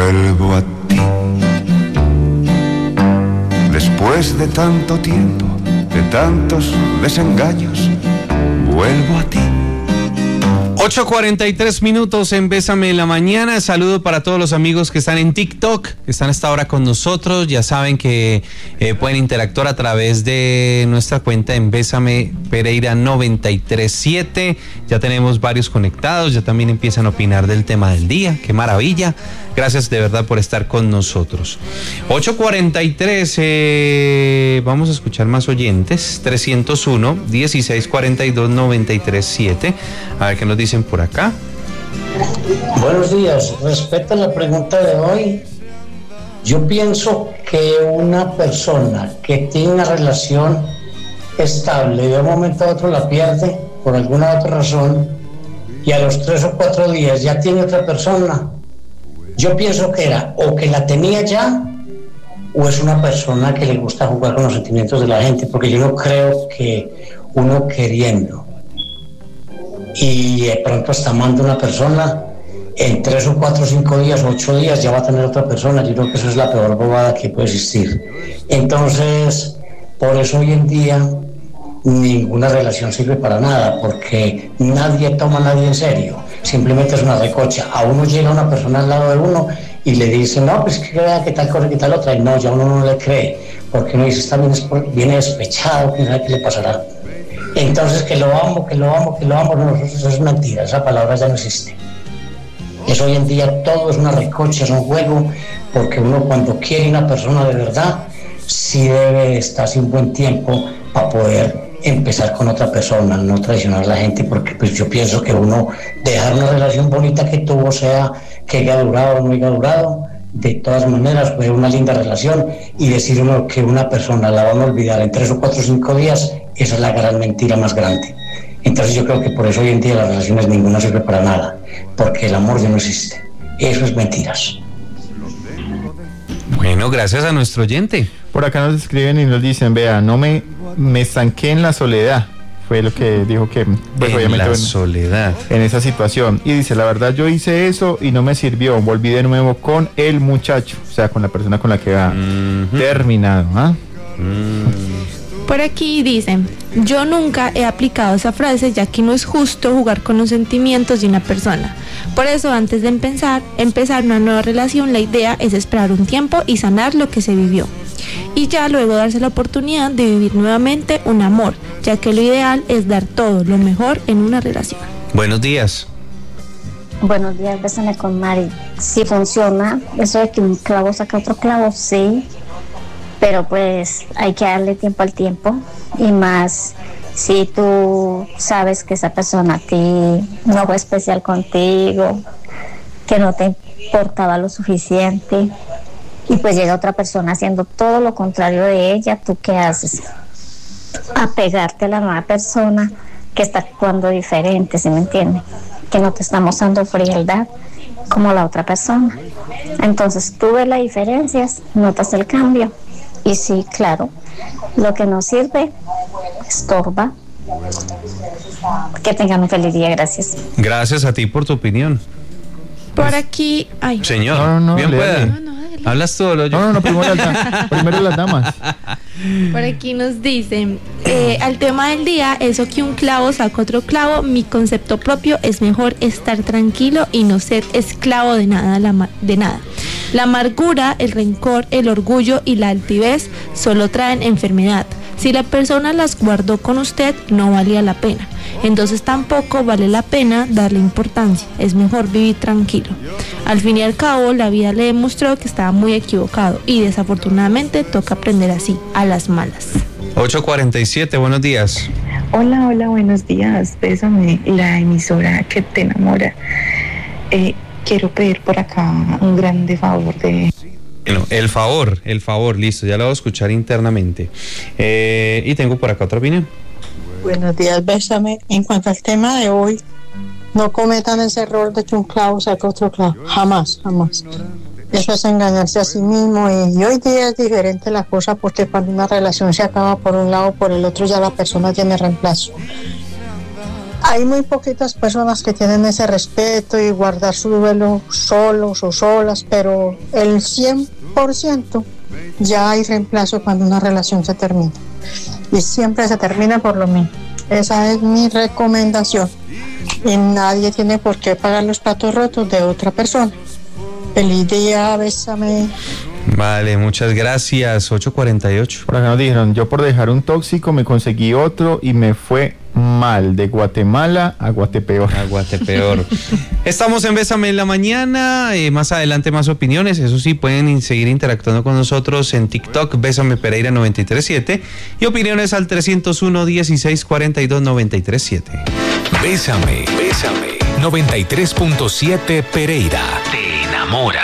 vuelvo a ti. Después de tanto tiempo, de tantos desengaños, vuelvo a ti. 8:43 en Bésame en la Mañana. Saludo para todos los amigos que están en TikTok, que están hasta ahora con nosotros. Ya saben que pueden interactuar a través de nuestra cuenta en Bésame Pereira 937. Ya tenemos varios conectados, ya también empiezan a opinar del tema del día. ¡Qué maravilla! Gracias de verdad por estar con nosotros. 8:43, vamos a escuchar más oyentes. 301-1642-937. A ver qué nos dicen por acá. Buenos días. Respecto a la pregunta de hoy, yo pienso que una persona que tiene una relación estable y de un momento a otro la pierde por alguna otra razón y a los 3 o 4 días ya tiene otra persona, yo pienso que era o que la tenía ya o es una persona que le gusta jugar con los sentimientos de la gente, porque yo no creo que uno queriendo y de pronto está amando a una persona, en 3 o 4 o 5 días o 8 días ya va a tener otra persona. Yo creo que eso es la peor bobada que puede existir. Entonces, por eso hoy en día ninguna relación sirve para nada, porque nadie toma a nadie en serio, simplemente es una recocha. A uno llega una persona al lado de uno y le dice, no, pues que vea que tal cosa, que tal otra, y no, ya uno no le cree, porque uno dice, está bien despechado, quién sabe qué le pasará. Entonces, que lo amo, no, eso es mentira, esa palabra ya no existe. Eso hoy en día todo es una recocha, es un juego, porque uno cuando quiere una persona de verdad, sí debe estar sin buen tiempo para poder empezar con otra persona, no traicionar a la gente, porque pues yo pienso que uno dejar una relación bonita que tuvo, sea que haya durado o no haya durado, de todas maneras fue una linda relación, y decir uno que una persona la van a olvidar en 3 o 4 o 5 días, esa es la gran mentira más grande. Entonces yo creo que por eso hoy en día las relaciones ninguna sirve para nada, porque el amor ya no existe. Eso es mentiras. Bueno, gracias a nuestro oyente. Por acá nos escriben y nos dicen, vea, no me estanqué en la soledad. Fue lo que dijo que pues, en la soledad. En esa situación. Y dice, la verdad yo hice eso y no me sirvió. Volví de nuevo con el muchacho, o sea, con la persona con la que ha terminado. ¿Ah? Por aquí dicen, yo nunca he aplicado esa frase, ya que no es justo jugar con los sentimientos de una persona. Por eso, antes de empezar una nueva relación, la idea es esperar un tiempo y sanar lo que se vivió. Y ya luego darse la oportunidad de vivir nuevamente un amor, ya que lo ideal es dar todo lo mejor en una relación. Buenos días. Buenos días, Bésame con Mari. Si funciona, eso de que un clavo saca otro clavo, sí. Pero pues hay que darle tiempo al tiempo, y más si tú sabes que esa persona a ti no fue especial contigo, que no te importaba lo suficiente, y pues llega otra persona haciendo todo lo contrario de ella, ¿tú qué haces? Apegarte a la nueva persona que está actuando diferente, ¿sí me entiendes? Que no te está mostrando frialdad como la otra persona. Entonces tú ves las diferencias, notas el cambio. Y sí, claro, lo que no sirve, estorba. Que tengan un feliz día, gracias. Gracias a ti por tu opinión. Por aquí, ay. Señor, no, bien pueda. Hablas tú, lo yo. No, primero las damas. Por aquí nos dicen, al tema del día, eso que un clavo saca otro clavo, mi concepto propio es mejor estar tranquilo y no ser esclavo de nada, de nada. La amargura, el rencor, el orgullo y la altivez solo traen enfermedad. Si la persona las guardó con usted, no valía la pena. Entonces tampoco vale la pena darle importancia. Es mejor vivir tranquilo. Al fin y al cabo, la vida le demostró que estaba muy equivocado y desafortunadamente toca aprender así, a las malas. 8:47, buenos días. Hola, buenos días. Bésame, la emisora que te enamora. Quiero pedir por acá un grande favor de... Bueno, el favor, listo, ya lo voy a escuchar internamente. Y tengo por acá otra opinión. Buenos días, Bésame. En cuanto al tema de hoy, no cometan ese error de que un clavo saca otro clavo. Jamás. Eso es engañarse a sí mismo, y hoy día es diferente la cosa, porque cuando una relación se acaba por un lado o por el otro, ya la persona tiene reemplazo. Hay muy poquitas personas que tienen ese respeto y guardar su duelo solos o solas, pero el 100% ya hay reemplazo cuando una relación se termina. Y siempre se termina por lo mismo. Esa es mi recomendación. Y nadie tiene por qué pagar los platos rotos de otra persona. Feliz día, bésame. Vale, muchas gracias. 8:48. Por acá nos dijeron, yo por dejar un tóxico me conseguí otro y me fue mal, de Guatemala a Guatepeor. A Guatepeor. Estamos en Bésame en la Mañana, más adelante más opiniones, eso sí, pueden seguir interactuando con nosotros en TikTok, Bésame Pereira 937, y opiniones al 301-1642-937. Bésame 93.7 Pereira. Te enamora.